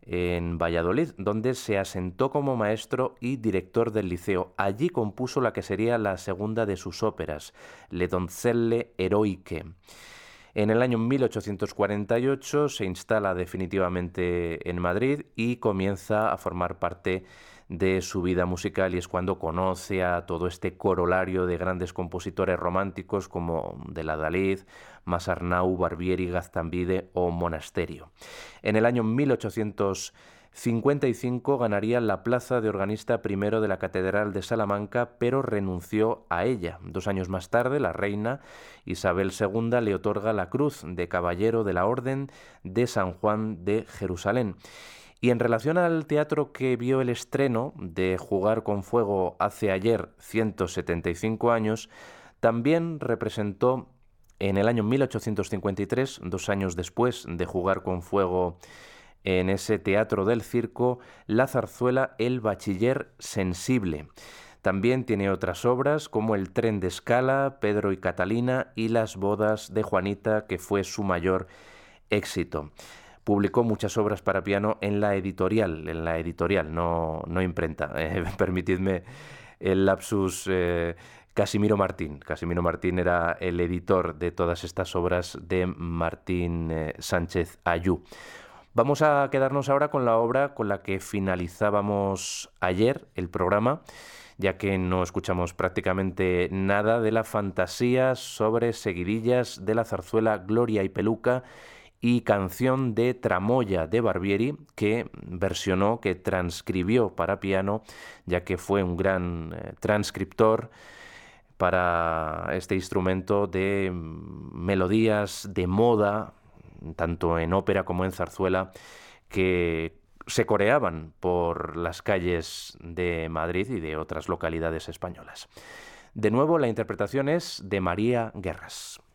en Valladolid, donde se asentó como maestro y director del liceo. Allí compuso la que sería la segunda de sus óperas, Le Donzelle Eroiche. En el año 1848 se instala definitivamente en Madrid y comienza a formar parte de su vida musical, y es cuando conoce a todo este corolario de grandes compositores románticos como de la Dalid, Masarnau, Barbieri, Gaztambide o Monasterio. En el año 1855 ganaría la plaza de organista primero de la Catedral de Salamanca, pero renunció a ella. 2 años más tarde, la reina Isabel II le otorga la cruz de Caballero de la Orden de San Juan de Jerusalén. Y en relación al teatro que vio el estreno de Jugar con Fuego hace ayer 175 años, también representó en el año 1853, 2 años después de Jugar con Fuego en ese teatro del circo, la zarzuela El Bachiller Sensible. También tiene otras obras como El Tren de Escala, Pedro y Catalina y Las Bodas de Juanita, que fue su mayor éxito. Publicó muchas obras para piano en la editorial, no imprenta. Permitidme el lapsus. Casimiro Martín. Casimiro Martín era el editor de todas estas obras de Martín Sánchez Ayú. Vamos a quedarnos ahora con la obra con la que finalizábamos ayer el programa, ya que no escuchamos prácticamente nada de la fantasía sobre seguidillas de la zarzuela Gloria y Peluca y canción de Tramoya de Barbieri, que versionó, que transcribió para piano, ya que fue un gran transcriptor para este instrumento de melodías de moda, tanto en ópera como en zarzuela, que se coreaban por las calles de Madrid y de otras localidades españolas. De nuevo, la interpretación es de María Guerras.